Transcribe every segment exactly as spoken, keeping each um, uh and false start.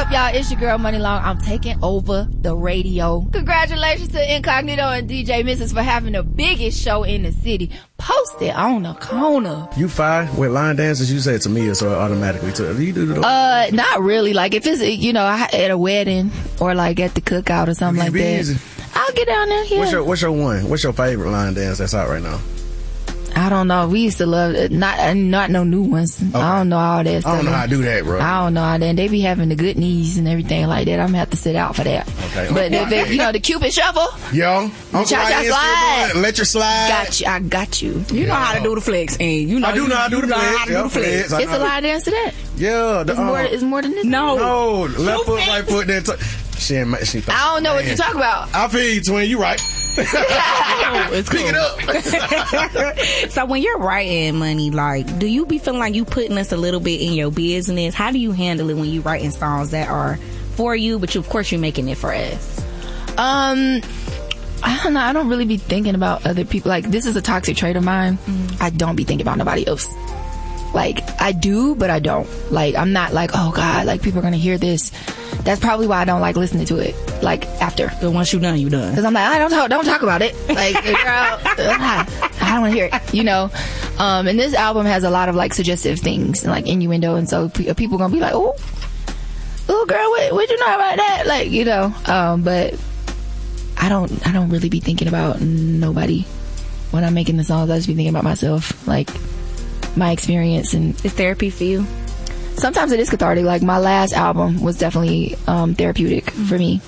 up, y'all? It's your girl, Money Long. I'm taking over the radio. Congratulations to Incognito and D J Missus for having the biggest show in the city. Post it on the corner. You fine with line dances? You say it to me, so automatically to do you do the Uh, not really. Like if it's, you know, at a wedding or like at the cookout or something like that. Easy. I'll get down there. Yeah. What's your What's your one? What's your favorite line dance that's out right now? I don't know. We used to love it. Not not no new ones. Okay. I don't know all that stuff. I don't know how to do that, bro. I don't know how that. They be having the good knees and everything like that. I'm gonna have to sit out for that. Okay. But if it, you know, the Cupid shuffle. Yo. The cha-cha slide. Let your slide. Got you. I got you. You know how to do the flex, and you know I do know how to do the flex. How to do the flex. It's a line dance to that. Yeah. The, it's, uh, more, it's more than this. No. No. Left foot, right foot, then t- she, she I don't know man. What you talk about. I feel you, twin. You right. Oh, it's Pick cool. it up. So when you're writing, Money, like, do you be feeling like you putting us a little bit in your business? How do you handle it when you writing songs that are for you, but you, of course you're making it for us? Um, I don't know. I don't really be thinking about other people. Like, this is a toxic trait of mine. Mm-hmm. I don't be thinking about nobody else. Like, I do, but I don't. Like, I'm not like, oh God, like people are gonna hear this. That's probably why I don't like listening to it. Like after, but once you're done, you're done. Because I'm like, I don't talk, don't talk about it. Like, girl, I don't want to hear it. You know. Um, and this album has a lot of like suggestive things and like innuendo, and so p- people gonna be like, oh, oh, girl, what, what you know about that? Like, you know. Um, but I don't, I don't really be thinking about nobody when I'm making the songs. I just be thinking about myself, like my experience. And it's therapy for you. Sometimes it is cathartic. Like my last album was definitely um, therapeutic mm-hmm. for me.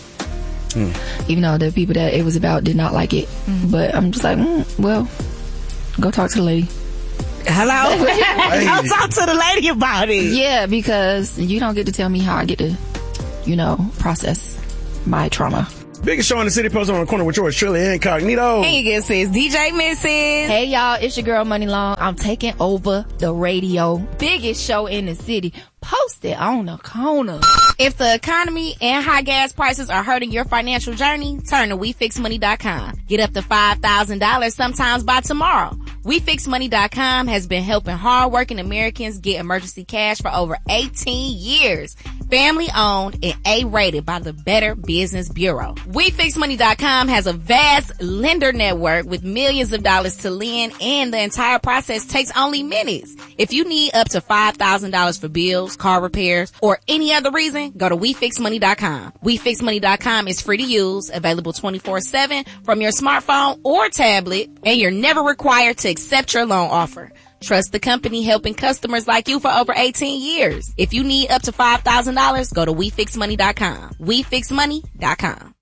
Mm. Even though the people that it was about did not like it. Mm-hmm. But I'm just like, mm, well, go talk to the lady. Hello? Go talk to the lady about it. Yeah, because you don't get to tell me how I get to, you know, process my trauma. Biggest show in the city, posted on the corner with yours truly, Incognito. Hey, good sis, D J Missus. Hey y'all, it's your girl Money Long. I'm taking over the radio. Biggest show in the city. Post it on the corner. If the economy and high gas prices are hurting your financial journey, turn to we fix money dot com. Get up to five thousand dollars sometimes by tomorrow. we fix money dot com has been helping hardworking Americans get emergency cash for over eighteen years. Family owned and A-rated by the Better Business Bureau. we fix money dot com has a vast lender network with millions of dollars to lend, and the entire process takes only minutes. If you need up to five thousand dollars for bills, car repairs, or any other reason, go to we fix money dot com. we fix money dot com is free to use, available twenty-four seven from your smartphone or tablet, and you're never required to accept your loan offer. Trust the company helping customers like you for over eighteen years. If you need up to five thousand dollars, go to we fix money dot com. we fix money dot com.